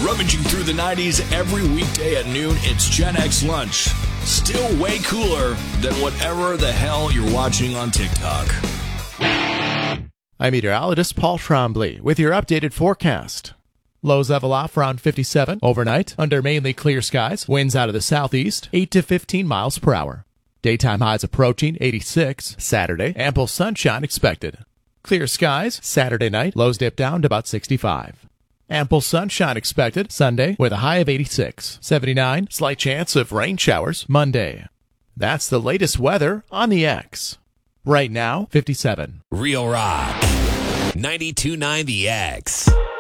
Rummaging through the 90s every weekday at noon, it's Gen X Lunch. Still way cooler than whatever the hell you're watching on TikTok. I'm meteorologist Paul Trombley with your updated forecast. Lows level off around 57 overnight under mainly clear skies. Winds out of the southeast, 8 to 15 miles per hour. Daytime highs approaching 86. Saturday, ample sunshine expected. Clear skies Saturday night, lows dip down to about 65. Ample sunshine expected Sunday with a high of 86. 79, slight chance of rain showers Monday. That's the latest weather on the X. Right now, 57. Real Rock 92.9 The X.